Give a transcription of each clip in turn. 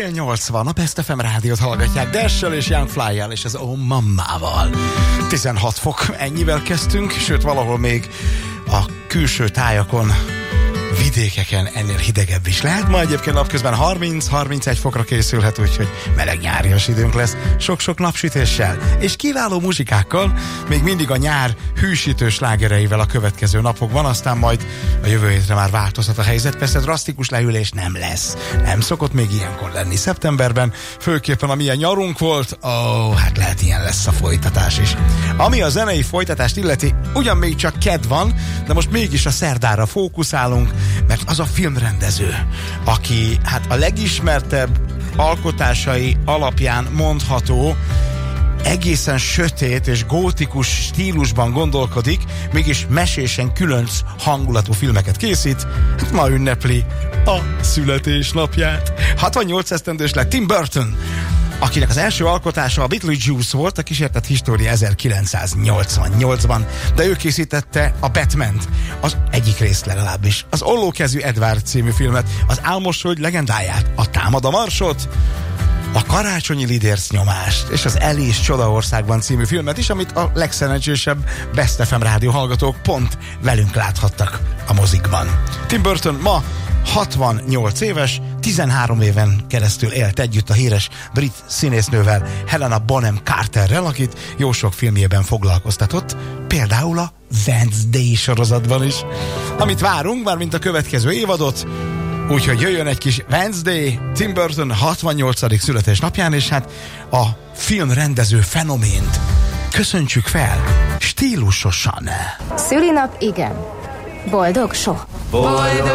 8 a Best FM rádiót hallgatják Dash-sel és Young Fly-jel és az Oh Mammával. 16 fok, ennyivel kezdtünk, sőt valahol még a külső tájakon, vidékeken ennél hidegebb is lehet. Ma egyébként napközben 30-31 fokra készülhet, úgyhogy meleg nyárias időnk lesz, sok-sok napsütéssel és kiváló muzsikákkal, még mindig a nyár hűsítő slágereivel a következő napokban, aztán majd a jövő hétre már változhat a helyzet. Persze drasztikus lehűlés nem lesz. Nem szokott még ilyenkor lenni szeptemberben, főképpen amilyen nyarunk volt, hát lehet ilyen lesz a folytatás is. Ami a zenei folytatást illeti, ugyan még csak kedd van, de most mégis a szerdára fókuszálunk, mert az a filmrendező, aki hát a legismertebb alkotásai alapján mondható, egészen sötét és gótikus stílusban gondolkodik, mégis mesésen különc hangulatú filmeket készít, hát ma ünnepli a születésnapját. 68 esztendős lett Tim Burton, akinek az első alkotása a Beetlejuice volt, a kísértett história 1988-ban, de ő készítette a Batman-t, az egyik részt legalábbis, az Ollókezű Edward című filmet, az Álmos Hölgy legendáját, a Támad a Marsot, a Karácsonyi lidérc nyomást, és az Alice Csodaországban című filmet is, amit a legszerencsésebb Best FM rádió hallgatók pont velünk láthattak a mozikban. Tim Burton ma 68 éves, 13 éven keresztül élt együtt a híres brit színésznővel, Helena Bonham Carterrel, akit jó sok filmjében foglalkoztatott, például a Wednesday sorozatban is. Amit várunk, mármint a következő évadot, úgyhogy jöjjön egy kis Wednesday, Tim Burton 68. születésnapján, és hát a filmrendező fenomént köszöntsük fel stílusosan. Szülinap igen. Boldog soha. Boldog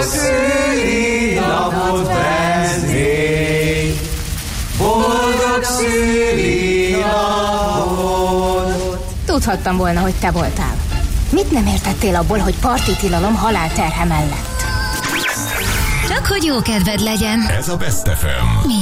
szülinapot, Wednesday! Boldog szülinapot! Tudhattam volna, hogy te voltál. Mit nem értettél abból, hogy parti tilalom halálterhe mellett? Csak hogy jó kedved legyen. Ez a Best FM.